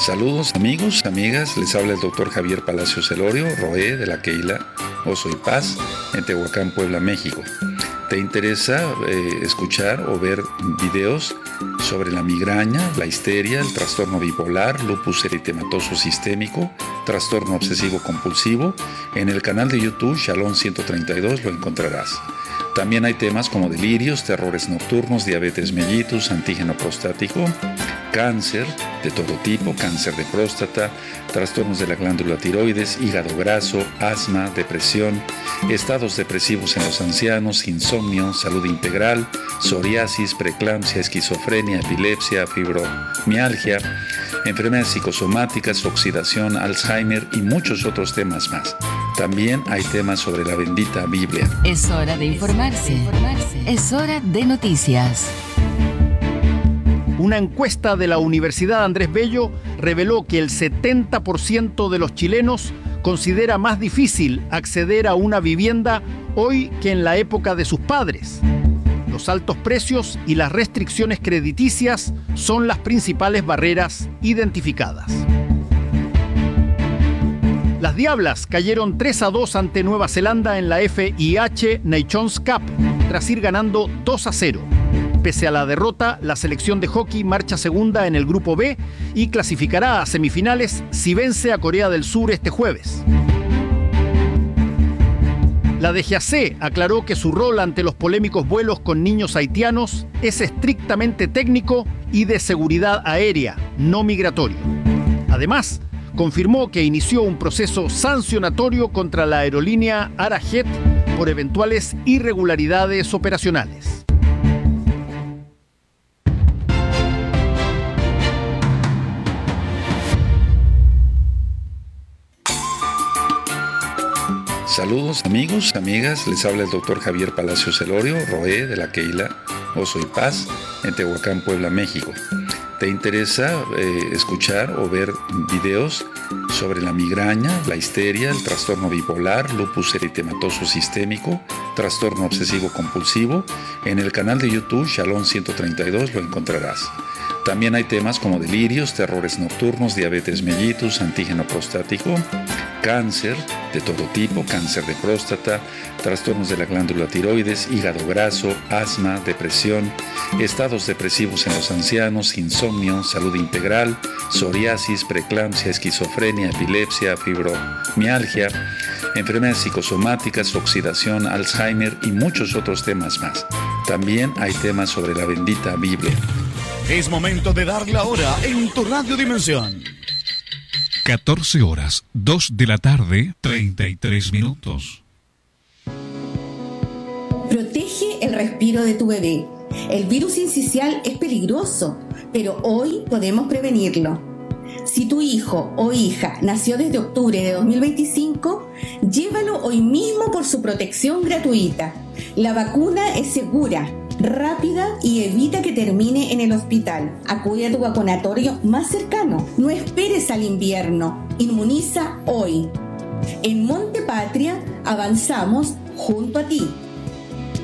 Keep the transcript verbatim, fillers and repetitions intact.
Saludos amigos, amigas, les habla el doctor Javier Palacios Celorio, Roé de la Keila Oso y Paz, en Tehuacán, Puebla, México. ¿Te interesa eh, escuchar o ver videos sobre la migraña, la histeria, el trastorno bipolar, lupus eritematoso sistémico, trastorno obsesivo compulsivo? En el canal de YouTube Shalom ciento treinta y dos lo encontrarás. También hay temas como delirios, terrores nocturnos, diabetes mellitus, antígeno prostático, cáncer de todo tipo, cáncer de próstata, trastornos de la glándula tiroides, hígado graso, asma, depresión, estados depresivos en los ancianos, insomnio, salud integral, psoriasis, preeclampsia, esquizofrenia, epilepsia, fibromialgia, enfermedades psicosomáticas, oxidación, Alzheimer y muchos otros temas más. También hay temas sobre la bendita Biblia. Es hora de informarse. Es hora de noticias. Una encuesta de la Universidad Andrés Bello reveló que el setenta por ciento de los chilenos considera más difícil acceder a una vivienda hoy que en la época de sus padres. Los altos precios y las restricciones crediticias son las principales barreras identificadas. Las Diablas cayeron tres a dos ante Nueva Zelanda en la F I H Nations Cup, tras ir ganando dos a cero. Pese a la derrota, la selección de hockey marcha segunda en el Grupo B y clasificará a semifinales si vence a Corea del Sur este jueves. La D G A C aclaró que su rol ante los polémicos vuelos con niños haitianos es estrictamente técnico y de seguridad aérea, no migratorio. Además, confirmó que inició un proceso sancionatorio contra la aerolínea Arajet por eventuales irregularidades operacionales. Saludos amigos, amigas, les habla el doctor Javier Palacios Celorio, Roé de la Keila Oso y Paz, en Tehuacán, Puebla, México. ¿Te interesa eh, escuchar o ver videos sobre la migraña, la histeria, el trastorno bipolar, lupus eritematoso sistémico, trastorno obsesivo compulsivo? En el canal de YouTube Shalom ciento treinta y dos lo encontrarás. También hay temas como delirios, terrores nocturnos, diabetes mellitus, antígeno prostático, cáncer de todo tipo, cáncer de próstata, trastornos de la glándula tiroides, hígado graso, asma, depresión, estados depresivos en los ancianos, insomnio, salud integral, psoriasis, preeclampsia, esquizofrenia, epilepsia, fibromialgia, enfermedades psicosomáticas, oxidación, Alzheimer y muchos otros temas más. También hay temas sobre la bendita Biblia. Es momento de dar la hora en tu Radio Dimensión. catorce horas, dos de la tarde, treinta y tres minutos. Protege el respiro de tu bebé. El virus sincicial es peligroso, pero hoy podemos prevenirlo. Si tu hijo o hija nació desde octubre de dos mil veinticinco, llévalo hoy mismo por su protección gratuita. La vacuna es segura, rápida y evita que termine en el hospital. Acude a tu vacunatorio más cercano. No esperes al invierno. Inmuniza hoy. En Monte Patria avanzamos junto a ti.